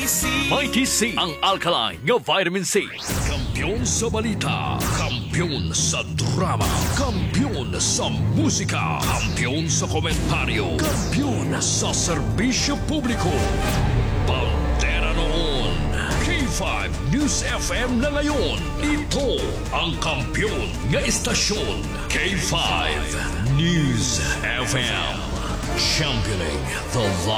Mighty C, ang alkaline nga vitamin C. Kampiyon sa balita, kampiyon sa drama, kampiyon sa musika, kampiyon sa komentaryo, kampiyon sa serbisyo publiko. Pantera noon, K5 News FM na ngayon. Ito ang kampiyon nga istasyon, K5 News FM. Championing the light.